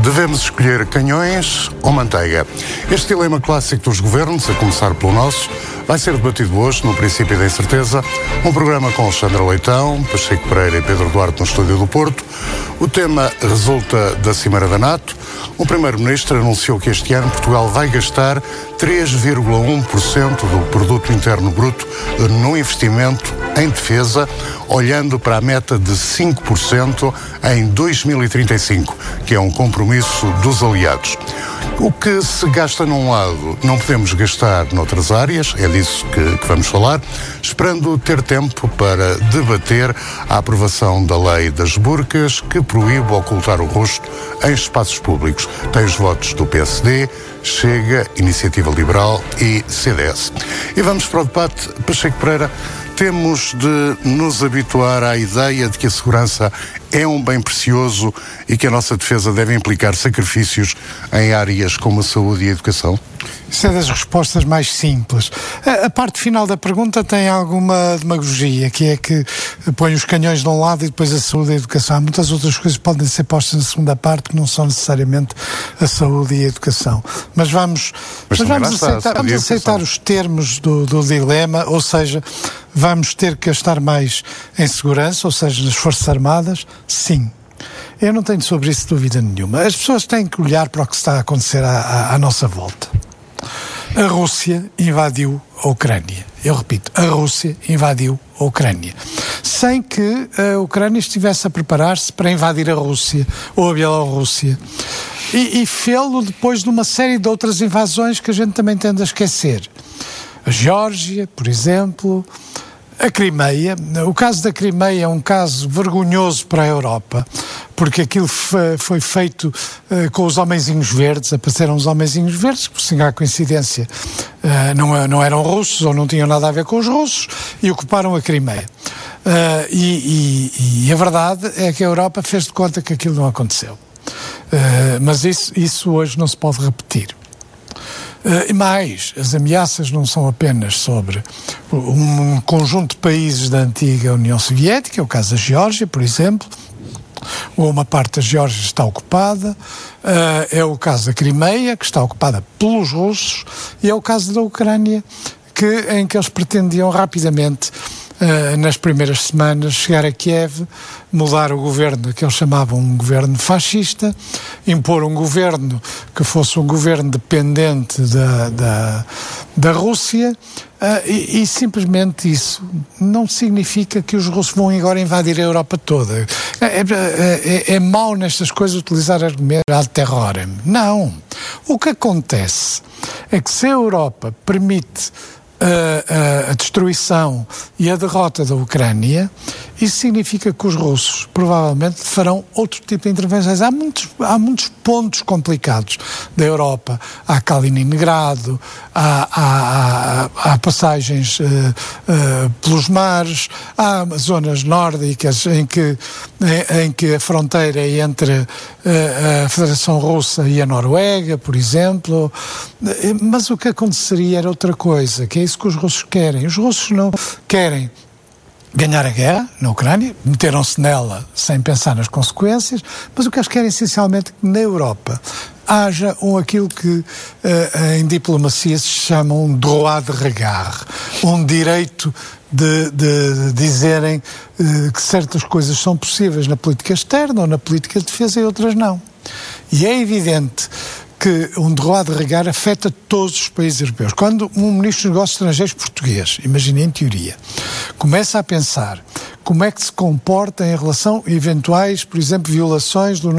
Devemos escolher canhões ou manteiga? Este dilema clássico dos governos, a começar pelo nosso, vai ser debatido hoje, no Princípio da Incerteza, um programa com Alexandra Leitão, Pacheco Pereira e Pedro Duarte no estúdio do Porto. O tema resulta da Cimeira da NATO. O Primeiro-Ministro anunciou que este ano Portugal vai gastar 3,1% do Produto Interno Bruto no investimento em defesa, olhando para a meta de 5% em 2035, que é um compromisso dos aliados. O que se gasta num lado não podemos gastar noutras áreas, é disso que vamos falar, esperando ter tempo para debater a aprovação da lei das burcas que proíbe ocultar o rosto em espaços públicos. Tem os votos do PSD, Chega, Iniciativa Liberal e CDS. E vamos para o debate. Pacheco Pereira, temos de nos habituar à ideia de que a segurança é um bem precioso e que a nossa defesa deve implicar sacrifícios em áreas como a saúde e a educação? Isso é das respostas mais simples. A parte final da pergunta tem alguma demagogia, que é que põe os canhões de um lado e depois a saúde e a educação. Há muitas outras coisas que podem ser postas na segunda parte que não são necessariamente a saúde e a educação. Mas vamos aceitar os termos do dilema, ou seja, vamos ter que gastar mais em segurança, ou seja, nas Forças Armadas? Sim. Eu não tenho sobre isso dúvida nenhuma. As pessoas têm que olhar para o que está a acontecer à nossa volta. A Rússia invadiu a Ucrânia. Eu repito, a Rússia invadiu a Ucrânia. Sem que a Ucrânia estivesse a preparar-se para invadir a Rússia ou a Bielorrússia. E fê-lo depois de uma série de outras invasões que a gente também tende a esquecer. A Geórgia, por exemplo, a Crimeia. O caso da Crimeia é um caso vergonhoso para a Europa, porque aquilo foi feito com os homenzinhos verdes. Apareceram os homenzinhos verdes, que por sinal coincidência não eram russos ou não tinham nada a ver com os russos, e ocuparam a Crimeia. E a verdade é que a Europa fez de conta que aquilo não aconteceu. Mas isso hoje não se pode repetir. E mais, as ameaças não são apenas sobre um conjunto de países da antiga União Soviética, é o caso da Geórgia, por exemplo, ou uma parte da Geórgia está ocupada, é o caso da Crimeia, que está ocupada pelos russos, e é o caso da Ucrânia, em que eles pretendiam rapidamente, nas primeiras semanas, chegar a Kiev, mudar o governo que eles chamavam um governo fascista, impor um governo que fosse um governo dependente da Rússia, e simplesmente isso não significa que os russos vão agora invadir a Europa toda. É mau nestas coisas utilizar argumentos ad terrorem. Não. O que acontece é que se a Europa permite a destruição e a derrota da Ucrânia, isso significa que os russos provavelmente farão outro tipo de intervenções. Há muitos pontos complicados da Europa. Há Kaliningrado, há passagens pelos mares, há zonas nórdicas em que a fronteira é entre a Federação Russa e a Noruega, por exemplo. Mas o que aconteceria era outra coisa, que é isso que os russos querem. Os russos não querem ganhar a guerra na Ucrânia, meteram-se nela sem pensar nas consequências, mas o que eles querem essencialmente é que na Europa haja aquilo que em diplomacia se chama um droit de regard, um direito de dizerem que certas coisas são possíveis na política externa ou na política de defesa e outras não. E é evidente que um droit de regard afeta todos os países europeus. Quando um ministro dos Negócios Estrangeiros português, imagine em teoria, começa a pensar como é que se comporta em relação a eventuais, por exemplo, violações da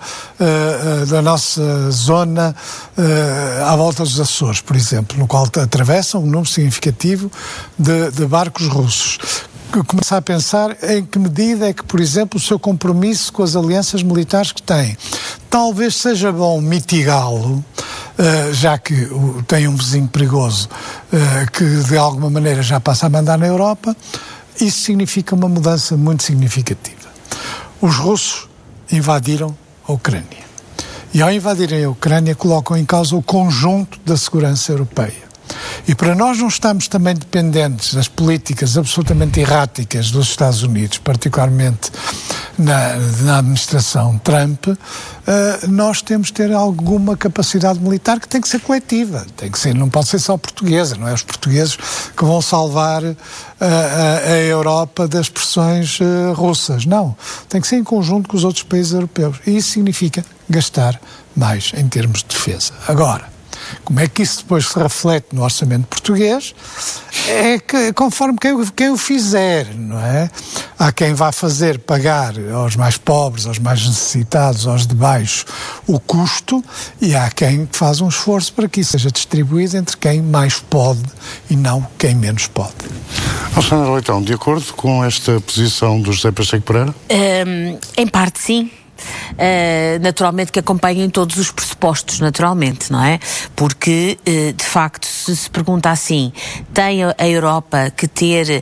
nossa zona à volta dos Açores, por exemplo, no qual atravessam um número significativo de barcos russos. Começar a pensar em que medida é que, por exemplo, o seu compromisso com as alianças militares que tem. Talvez seja bom mitigá-lo, já que tem um vizinho perigoso que de alguma maneira já passa a mandar na Europa. Isso significa uma mudança muito significativa. Os russos invadiram a Ucrânia. E ao invadirem a Ucrânia colocam em causa o conjunto da segurança europeia. E para nós não estarmos também dependentes das políticas absolutamente erráticas dos Estados Unidos, particularmente na administração Trump, nós temos de ter alguma capacidade militar que tem que ser coletiva, não pode ser só portuguesa, não é os portugueses que vão salvar a Europa das pressões russas, não, tem que ser em conjunto com os outros países europeus, e isso significa gastar mais em termos de defesa. Agora, como é que isso depois se reflete no orçamento português? É que conforme quem o fizer, não é? Há quem vá fazer pagar aos mais pobres, aos mais necessitados, aos de baixo, o custo, e há quem faz um esforço para que isso seja distribuído entre quem mais pode e não quem menos pode. Alexandra Leitão, de acordo com esta posição do José Pacheco Pereira? Em parte sim. Naturalmente que acompanhem todos os pressupostos, naturalmente, não é? Porque, de facto, se pergunta assim, tem a Europa que ter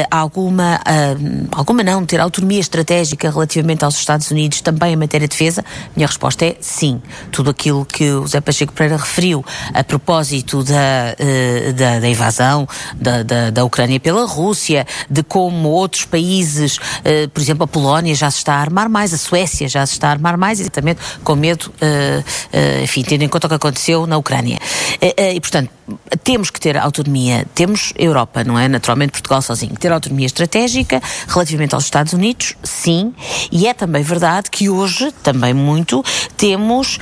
ter autonomia estratégica relativamente aos Estados Unidos também em matéria de defesa? Minha resposta é sim. Tudo aquilo que o José Pacheco Pereira referiu a propósito da invasão da Ucrânia pela Rússia, de como outros países, por exemplo, a Polónia já se está a armar mais, a Suécia já se está a armar mais, exatamente com medo, tendo em conta o que aconteceu na Ucrânia. E, portanto, temos que ter autonomia, temos Europa, não é? Naturalmente Portugal sozinho. Ter autonomia estratégica relativamente aos Estados Unidos, sim, e é também verdade que hoje, também muito, temos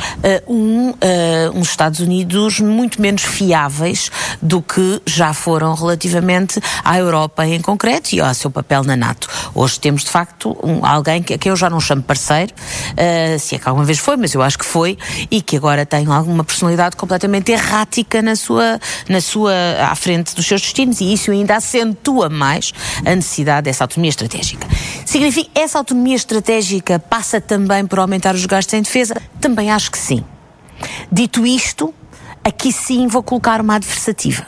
uns Estados Unidos muito menos fiáveis do que já foram relativamente à Europa em concreto e ao seu papel na NATO. Hoje temos, de facto, alguém que eu já não chamo parceiro, se é que alguma vez foi, mas eu acho que foi, e que agora tem alguma personalidade completamente errática à frente dos seus destinos, e isso ainda acentua mais a necessidade dessa autonomia estratégica. Significa que essa autonomia estratégica passa também por aumentar os gastos em defesa? Também acho que sim. Dito isto, aqui sim vou colocar uma adversativa.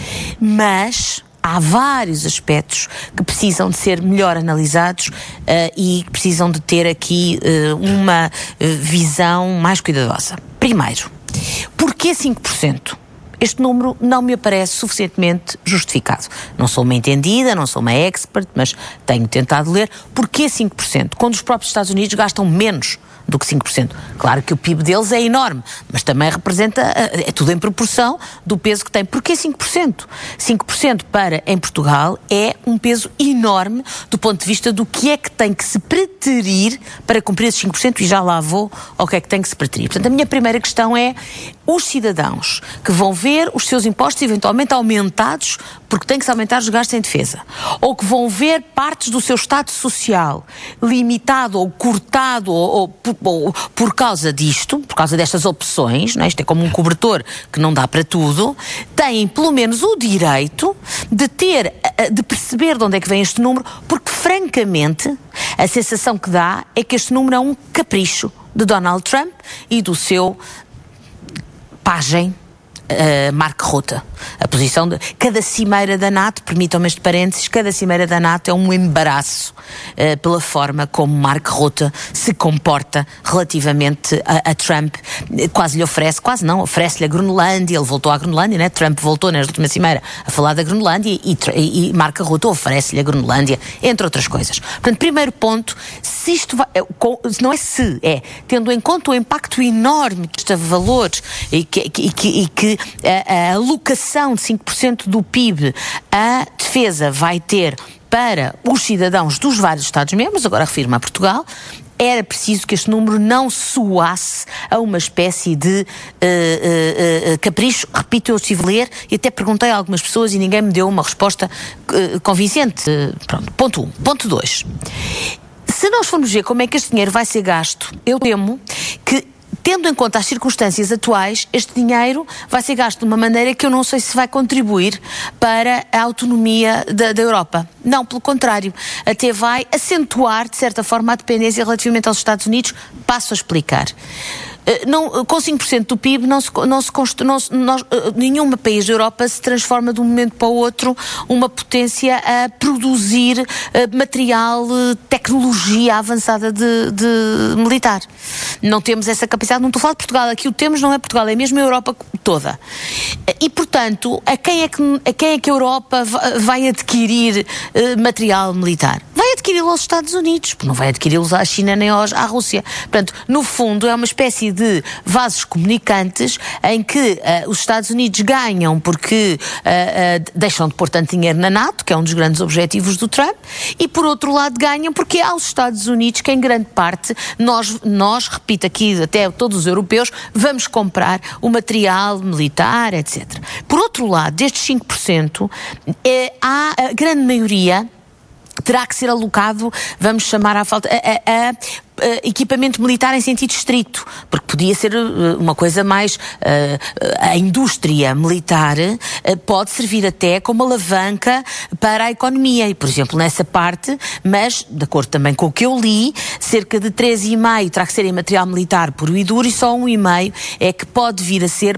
Mas há vários aspectos que precisam de ser melhor analisados e que precisam de ter aqui uma visão mais cuidadosa. Primeiro, porquê 5%? Este número não me parece suficientemente justificado. Não sou uma entendida, não sou uma expert, mas tenho tentado ler. Porquê 5%? Quando os próprios Estados Unidos gastam menos do que 5%. Claro que o PIB deles é enorme, mas também representa, é tudo em proporção do peso que tem. Porquê 5%? 5% em Portugal é um peso enorme do ponto de vista do que é que tem que se preterir para cumprir esses 5%, e já lá vou ao que é que tem que se preterir. Portanto, a minha primeira questão é: os cidadãos que vão ver os seus impostos eventualmente aumentados porque têm que se aumentar os gastos em defesa, ou que vão ver partes do seu Estado Social limitado ou cortado ou por causa disto, por causa destas opções, não é? Isto é como um cobertor que não dá para tudo, têm pelo menos o direito de perceber de onde é que vem este número, porque francamente a sensação que dá é que este número é um capricho de Donald Trump e do seu pajem Mark Rutte. A posição de cada cimeira da NATO, permitam-me este parênteses, cada cimeira da NATO é um embaraço pela forma como Mark Rutte se comporta relativamente a Trump. Quase lhe oferece, oferece-lhe a Groenlândia. Ele voltou à Groenlândia, né? Trump voltou na última cimeira a falar da Groenlândia e Mark Rutte oferece-lhe a Groenlândia, entre outras coisas. Portanto, primeiro ponto, se isto vai, tendo em conta o impacto enorme que este valor e que a alocação de 5% do PIB à defesa vai ter para os cidadãos dos vários Estados-membros, agora refiro-me a Portugal, era preciso que este número não soasse a uma espécie de capricho. Repito, eu estive a ler e até perguntei a algumas pessoas e ninguém me deu uma resposta convincente. Pronto, ponto 1. Ponto 2. Se nós formos ver como é que este dinheiro vai ser gasto, eu temo que, tendo em conta as circunstâncias atuais, este dinheiro vai ser gasto de uma maneira que eu não sei se vai contribuir para a autonomia da Europa. Não, pelo contrário, até vai acentuar, de certa forma, a dependência relativamente aos Estados Unidos. Passo a explicar. Com 5% do PIB nenhum país da Europa se transforma de um momento para o outro uma potência a produzir material, tecnologia avançada de militar. Não temos essa capacidade, não estou a falar de Portugal, aqui o temos, não é Portugal, é mesmo a Europa toda. E, portanto, a quem é que a Europa vai adquirir material militar? Vai adquiri-lo aos Estados Unidos, porque não vai adquiri-los à China nem à Rússia. Portanto, no fundo, é uma espécie de vasos comunicantes em que os Estados Unidos ganham porque deixam de pôr tanto dinheiro na NATO, que é um dos grandes objetivos do Trump, e por outro lado ganham porque é aos Estados Unidos que em grande parte nós, repito aqui até todos os europeus, vamos comprar o material militar, etc. Por outro lado, destes 5%, há a grande maioria terá que ser alocado, vamos chamar à falta, a equipamento militar em sentido estrito, porque podia ser uma coisa mais... a indústria militar pode servir até como alavanca para a economia, e por exemplo nessa parte, mas de acordo também com o que eu li, cerca de 3,5 terá que ser em material militar puro e duro, e só 1,5 é que pode vir a ser